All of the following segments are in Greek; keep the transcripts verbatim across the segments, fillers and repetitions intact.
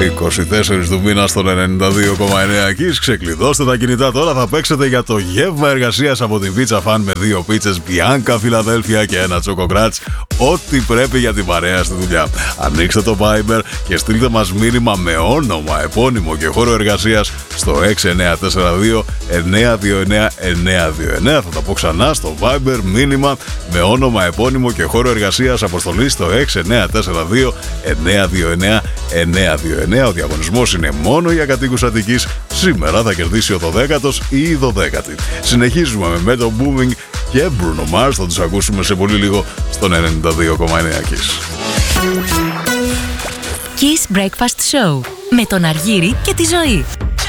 είκοσι τέσσερα του μήνα στον ενενήντα δύο κόμμα εννέα Kiss. Ξεκλειδώστε τα κινητά τώρα, θα παίξετε για το γεύμα εργασίας από την Pizza Fan με δύο πίτσες Bianca Φιλαδέλφια και ένα τσοκοκράτς. Ό,τι πρέπει για την παρέα στη δουλειά. Ανοίξτε το Viber και στείλτε μας μήνυμα με όνομα, επώνυμο και χώρο εργασίας στο έξι εννέα τέσσερα δύο εννέα δύο εννέα εννέα δύο εννέα. Θα τα πω ξανά στο Viber, μήνυμα με όνομα, επώνυμο και χώρο εργασίας, αποστολή στο έξι εννέα τέσσερα δύο εννέα δύο εννέα εννέα δύο εννέα. Ο διαγωνισμός είναι μόνο για κατοίκους Αττικής. Σήμερα θα κερδίσει ο δωδέκατος ή η δωδέκατη. Συνεχίζουμε με Metal Booming και Bruno Mars. Θα τους ακούσουμε σε πολύ λίγο στον ενενήντα δύο κόμμα εννέα Kiss. Kiss Breakfast Show με τον Αργύρη και τη Ζωή.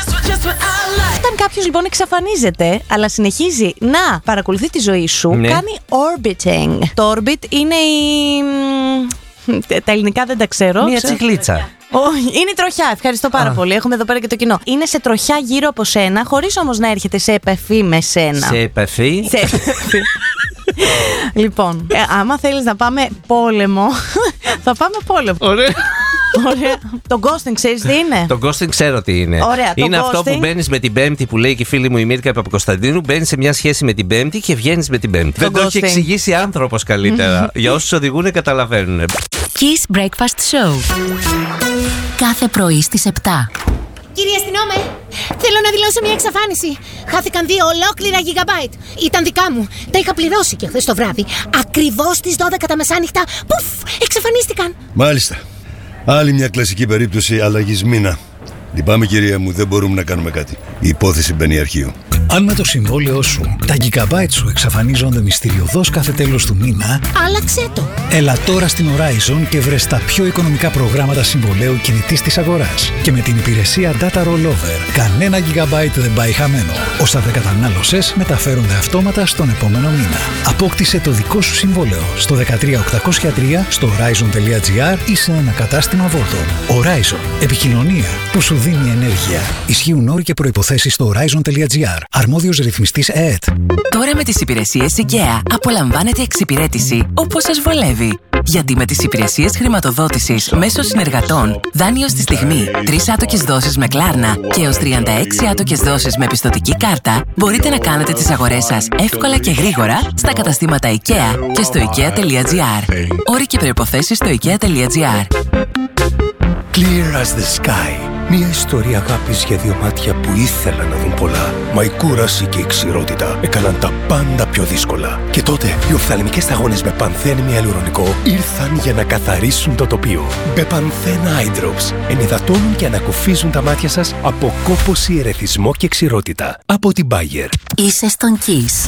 Όταν κάποιος λοιπόν εξαφανίζεται, αλλά συνεχίζει να παρακολουθεί τη ζωή σου, ναι, κάνει orbiting. Το orbit είναι η... τα ελληνικά δεν τα ξέρω. Μια τσιχλίτσα. Oh, είναι η τροχιά, ευχαριστώ πάρα ah. πολύ. Έχουμε εδώ πέρα και το κοινό. Είναι σε τροχιά γύρω από σένα, χωρίς όμως να έρχεται σε επαφή με σένα. Σε επαφή. Σε επαφή. Λοιπόν, ε, άμα θέλεις να πάμε πόλεμο, θα πάμε πόλεμο. Ωραία. Ωραία. Το ghosting ξέρεις τι είναι? Το ghosting ξέρω τι είναι. Ωραία, είναι το αυτό ghosting... που μπαίνεις με την Πέμπτη, που λέει και η φίλη μου η Μύρκα Παπακοσταντίνου. Μπαίνεις σε μια σχέση με την Πέμπτη και βγαίνεις με την Πέμπτη. Δεν το έχει εξηγήσει άνθρωπος καλύτερα. Για όσους οδηγούν καταλαβαίνουν. Kiss Breakfast Show. Κάθε πρωί στις επτά. Κύριε αστυνόμε, θέλω να δηλώσω μια εξαφάνιση. Χάθηκαν δύο ολόκληρα gigabyte. Ήταν δικά μου. Τα είχα πληρώσει και χθες το βράδυ. Ακριβώς στις δώδεκα τα μεσάνυχτα. Πουφ, εξαφανίστηκαν. Μάλιστα. Άλλη μια κλασική περίπτωση αλλαγής μήνα. Λυπάμαι κυρία μου, δεν μπορούμε να κάνουμε κάτι. Η υπόθεση μπαίνει αρχείο. Αν με το συμβόλαιό σου τα gigabyte σου εξαφανίζονται μυστηριωδώς κάθε τέλος του μήνα, άλλαξε το. Έλα τώρα στην Horizon και βρες τα πιο οικονομικά προγράμματα συμβολαίου κινητής της αγοράς. Και με την υπηρεσία Data Rollover, κανένα gigabyte δεν πάει χαμένο. Όσα δεν κατανάλωσες μεταφέρονται αυτόματα στον επόμενο μήνα. Απόκτησε το δικό σου συμβόλαιο στο δεκατρία οκτακόσια τρία, στο horizon.gr ή σε ένα κατάστημα Volton. Horizon. Επικοινωνία που σου δίνει ενέργεια. Ισχύουν όροι και προϋποθέσεις στο horizon.gr. Αρμόδιος ρυθμιστής ΕΕΤ. Τώρα με τις υπηρεσίες IKEA απολαμβάνετε εξυπηρέτηση όπως σας βολεύει. Γιατί με τις υπηρεσίες χρηματοδότησης μέσω συνεργατών, δάνειο στη στιγμή, τρεις άτοκες δόσεις με Κλάρνα και έως τριάντα έξι άτοκες δόσεις με πιστωτική κάρτα, μπορείτε να κάνετε τις αγορές σας εύκολα και γρήγορα στα καταστήματα IKEA και στο ikea.gr. Όροι και προϋποθέσεις στο ikea.gr. Clear as the sky. Μια ιστορία αγάπης για δύο μάτια που ήθελαν να δουν πολλά. Μα η κούραση και η ξηρότητα έκαναν τα πάντα πιο δύσκολα. Και τότε οι οφθαλμικές σταγόνες με πανθέν υαλουρονικό ήρθαν για να καθαρίσουν το τοπίο. Μπεπανθέν Eye Drops ενυδατώνουν και ανακουφίζουν τα μάτια σας από κόπωση, ερεθισμό και ξηρότητα. Από την Bayer. Είσαι στον Kiss.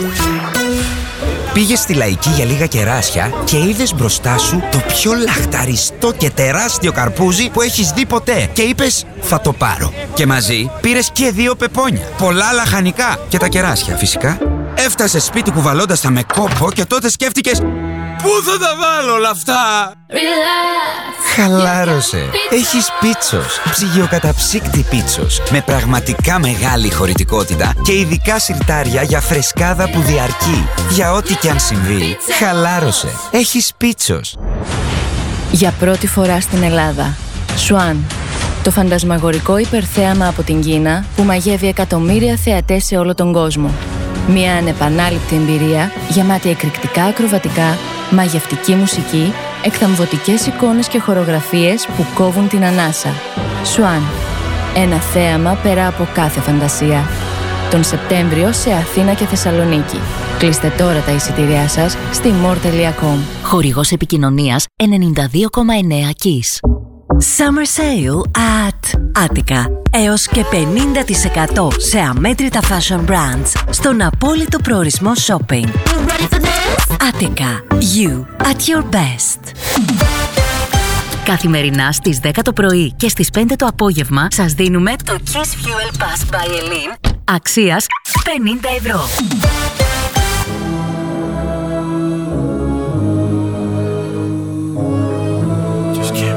Πήγες στη Λαϊκή για λίγα κεράσια και είδες μπροστά σου το πιο λαχταριστό και τεράστιο καρπούζι που έχεις δει ποτέ. Και είπες, θα το πάρω. Και μαζί πήρες και δύο πεπόνια, πολλά λαχανικά και τα κεράσια φυσικά. Έφτασες σπίτι κουβαλώντας τα με κόπο και τότε σκέφτηκες, πού θα τα βάλω όλα αυτά? Relax. Χαλάρωσε. Έχεις Πίτσος. Ψυγειοκαταψύκτη Πίτσος. Με πραγματικά μεγάλη χωρητικότητα και ειδικά σιρτάρια για φρεσκάδα που διαρκεί. Για ό,τι και αν συμβεί, χαλάρωσε. Έχεις Πίτσος. Για πρώτη φορά στην Ελλάδα, Swan. Το φαντασμαγορικό υπερθέαμα από την Κίνα που μαγεύει εκατομμύρια θεατές σε όλο τον κόσμο. Μια ανεπανάληπτη εμπειρία γεμάτη εκρηκτικά ακροβατικά, μαγευτική μουσική, εκθαμβωτικές εικόνες και χορογραφίες που κόβουν την ανάσα. Swan. Ένα θέαμα πέρα από κάθε φαντασία. Τον Σεπτέμβριο σε Αθήνα και Θεσσαλονίκη. Κλείστε τώρα τα εισιτήριά σας στη more τελεία com. Χορηγός επικοινωνίας ενενήντα δύο κόμμα εννέα Kiss. Summer Sale at Attica. Έως και πενήντα τοις εκατό σε αμέτρητα fashion brands στον απόλυτο προορισμό shopping. Attica. You at your best. Καθημερινά στις δέκα το πρωί και στις πέντε το απόγευμα σας δίνουμε το Kiss Fuel Pass by Elin αξίας πενήντα ευρώ.